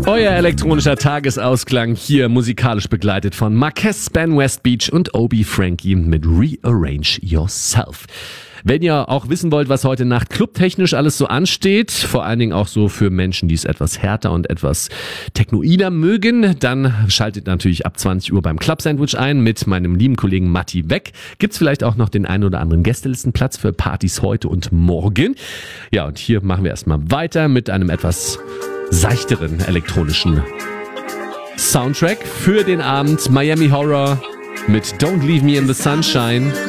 Euer elektronischer Tagesausklang hier musikalisch begleitet von Marquez, Ben Westbeach und Obi Frankie mit Rearrange Yourself. Wenn ihr auch wissen wollt, was heute Nacht clubtechnisch alles so ansteht, vor allen Dingen auch so für Menschen, die es etwas härter und etwas technoider mögen, dann schaltet natürlich ab 20 Uhr beim Club Sandwich ein mit meinem lieben Kollegen Matti Weck. Gibt's vielleicht auch noch den einen oder anderen Gästelistenplatz für Partys heute und morgen. Ja, und hier machen wir erstmal weiter mit einem etwas seichteren elektronischen Soundtrack für den Abend. Miami Horror mit Don't Leave Me in the Sunshine.